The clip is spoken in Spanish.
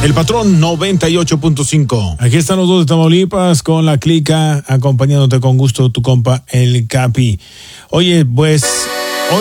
El Patrón 98.5. Aquí están los dos de Tamaulipas con la clica, acompañándote con gusto tu compa El Capi. Oye, pues